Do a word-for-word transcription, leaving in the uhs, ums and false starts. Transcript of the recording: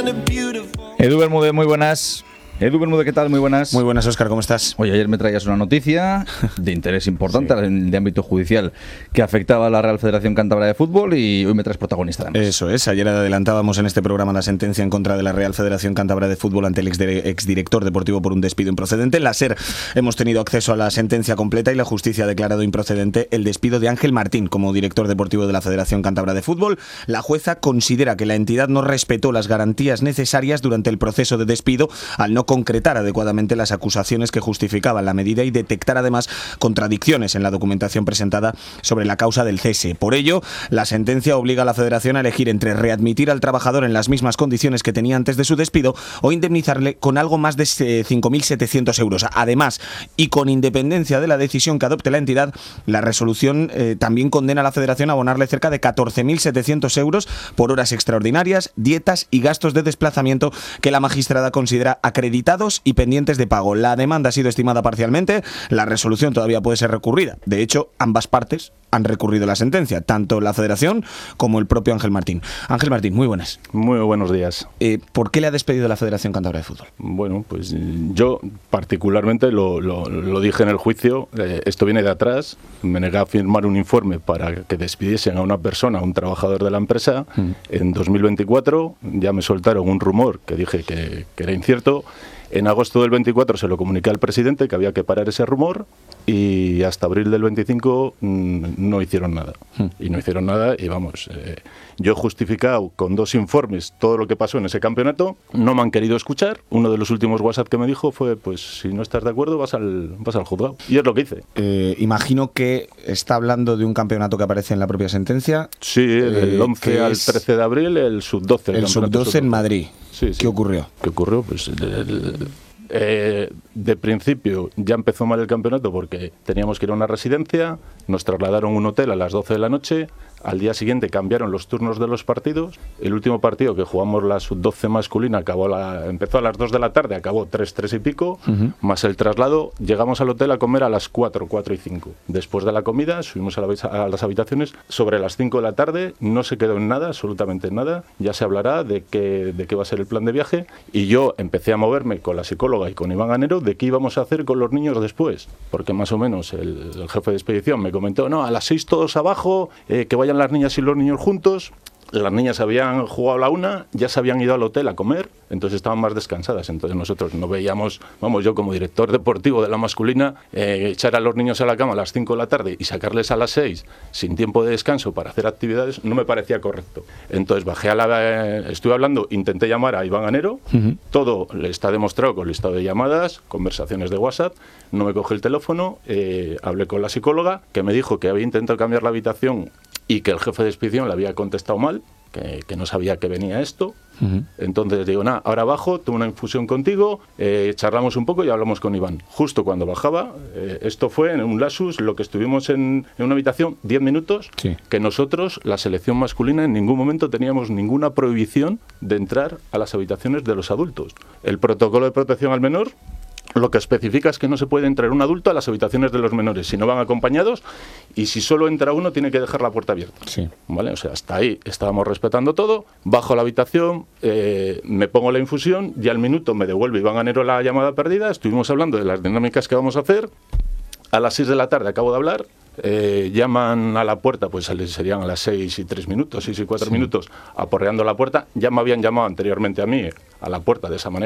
Edu Bermúdez, muy buenas. Edu Bermúdez, ¿qué tal? Muy buenas. Muy buenas, Óscar, ¿cómo estás? Oye, ayer me traías una noticia de interés importante sí. de ámbito judicial que afectaba a la Real Federación Cántabra de Fútbol y hoy me traes protagonista además. Eso es, ayer adelantábamos en este programa la sentencia en contra de la Real Federación Cántabra de Fútbol ante el exdirector deportivo por un despido improcedente. En la SER hemos tenido acceso a la sentencia completa y la justicia ha declarado improcedente el despido de Ángel Martín como director deportivo de la Federación Cántabra de Fútbol. La jueza considera que la entidad no respetó las garantías necesarias durante el proceso de despido al no concretar adecuadamente las acusaciones que justificaban la medida y detectar además contradicciones en la documentación presentada sobre la causa del cese. Por ello, la sentencia obliga a la Federación a elegir entre readmitir al trabajador en las mismas condiciones que tenía antes de su despido o indemnizarle con algo más de cinco mil setecientos euros. Además, y con independencia de la decisión que adopte la entidad, la resolución eh, también condena a la Federación a abonarle cerca de catorce mil setecientos euros por horas extraordinarias, dietas y gastos de desplazamiento que la magistrada considera acreditados y pendientes de pago. La demanda ha sido estimada parcialmente, la resolución todavía puede ser recurrida. De hecho, ambas partes han recurrido la sentencia, tanto la Federación como el propio Ángel Martín. Ángel Martín, muy buenas. Muy buenos días. Eh, ¿Por qué le ha despedido la Federación Cántabra de Fútbol? Bueno, pues yo particularmente lo, lo, lo dije en el juicio, eh, esto viene de atrás, me negué a firmar un informe para que despidiesen a una persona, a un trabajador de la empresa, mm. en dos mil veinticuatro, ya me soltaron un rumor que dije que, que era incierto. En agosto del veinticuatro se lo comuniqué al presidente que había que parar ese rumor y hasta abril del veinticinco mmm, no hicieron nada. Hmm. Y no hicieron nada y vamos, eh, yo he justificado con dos informes todo lo que pasó en ese campeonato, no me han querido escuchar. Uno de los últimos WhatsApp que me dijo fue, pues si no estás de acuerdo vas al, vas al juzgado. Y es lo que hice. Eh, imagino que está hablando de un campeonato que aparece en la propia sentencia. Sí, del eh, once al trece de abril, el sub doce. El, el sub doce en Madrid. Sí, sí. ¿Qué ocurrió? ¿Qué ocurrió? Pues el, el, eh, de principio ya empezó mal el campeonato porque teníamos que ir a una residencia, nos trasladaron a un hotel a las doce de la noche, al día siguiente cambiaron los turnos de los partidos, el último partido que jugamos la sub doce masculina acabó la, empezó a las dos de la tarde, acabó tres, tres y pico, uh-huh. más el traslado, llegamos al hotel a comer a las cuatro, cuatro y cinco. Después de la comida subimos a, la, a las habitaciones sobre las cinco de la tarde, no se quedó en nada, absolutamente en nada, ya se hablará de qué, de qué va a ser el plan de viaje y yo empecé a moverme con la psicóloga y con Iván Ganero de qué íbamos a hacer con los niños después, porque más o menos el, el jefe de expedición me comentó, no, a las seis todos abajo, eh, que vayan las niñas y los niños juntos. Las niñas habían jugado la una, ya se habían ido al hotel a comer, entonces estaban más descansadas. Entonces nosotros no veíamos, vamos, yo como director deportivo de la masculina, eh, echar a los niños a la cama a las cinco de la tarde y sacarles a las seis sin tiempo de descanso para hacer actividades, no me parecía correcto. Entonces bajé a la... Eh, estuve hablando, intenté llamar a Iván Ganero, uh-huh. todo le está demostrado con listado de llamadas, conversaciones de WhatsApp, no me coge el teléfono, eh, hablé con la psicóloga, que me dijo que había intentado cambiar la habitación y que el jefe de expedición le había contestado mal, que, que no sabía que venía esto. Uh-huh. Entonces digo, nada, ahora bajo, tengo una infusión contigo, eh, charlamos un poco y hablamos con Iván. Justo cuando bajaba, eh, esto fue en un lapsus, lo que estuvimos en, en una habitación, diez minutos, sí. que nosotros, la selección masculina, en ningún momento teníamos ninguna prohibición de entrar a las habitaciones de los adultos. El protocolo de protección al menor lo que especifica es que no se puede entrar un adulto a las habitaciones de los menores si no van acompañados y si solo entra uno tiene que dejar la puerta abierta. Sí. ¿Vale? O sea, hasta ahí estábamos respetando todo. Bajo la habitación, eh, me pongo la infusión y al minuto me devuelve Iván Ganero la llamada perdida. Estuvimos hablando de las dinámicas que vamos a hacer. A las seis de la tarde acabo de hablar. Eh, llaman a la puerta, pues serían a las seis y tres minutos, seis y cuatro sí. minutos, aporreando la puerta. Ya me habían llamado anteriormente a mí a la puerta de esa manera.